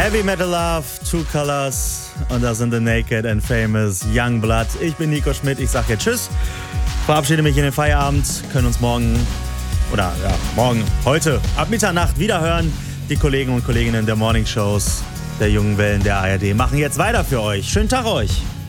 Heavy Metal Love, Two Colors und das sind The Naked and Famous Young Blood. Ich bin Nico Schmidt, ich sag jetzt Tschüss, verabschiede mich in den Feierabend, können uns heute ab Mitternacht wiederhören. Die Kollegen und Kolleginnen der Morning Shows der Jungen Wellen der ARD machen jetzt weiter für euch. Schönen Tag euch!